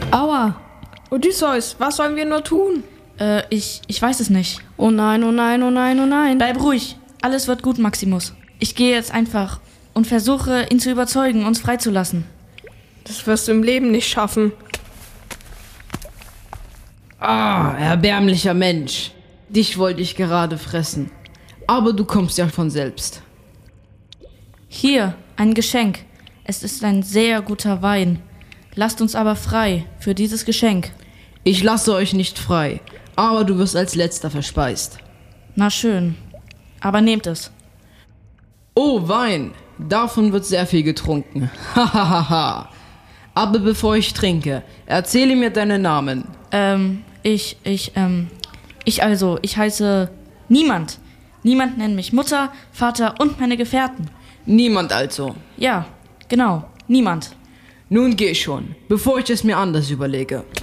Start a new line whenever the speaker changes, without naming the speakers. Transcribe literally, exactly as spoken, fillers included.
Aua.
Odysseus, was sollen wir nur tun?
Äh, ich, ich weiß es nicht.
Oh nein, oh nein, oh nein, oh nein.
Bleib ruhig. Alles wird gut, Maximus. Ich gehe jetzt einfach und versuche, ihn zu überzeugen, uns freizulassen.
Das wirst du im Leben nicht schaffen.
Ah, erbärmlicher Mensch. Dich wollte ich gerade fressen. Aber du kommst ja von selbst.
Hier, ein Geschenk. Es ist ein sehr guter Wein. Lasst uns aber frei für dieses Geschenk.
Ich lasse euch nicht frei, aber du wirst als letzter verspeist.
Na schön, aber nehmt es.
Oh, Wein. Davon wird sehr viel getrunken. Hahaha. Aber bevor ich trinke, erzähle mir deinen Namen.
Ähm, ich, ich, ähm, ich also, ich heiße Niemand. Niemand nennt mich Mutter, Vater und meine Gefährten.
Niemand also.
Ja, genau, niemand.
Nun geh schon, bevor ich es mir anders überlege.